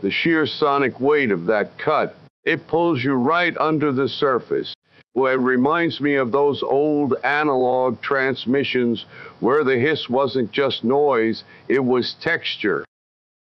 The sheer sonic weight of that cut, it pulls you right under the surface. Well, it reminds me of those old analog transmissions where the hiss wasn't just noise, it was texture.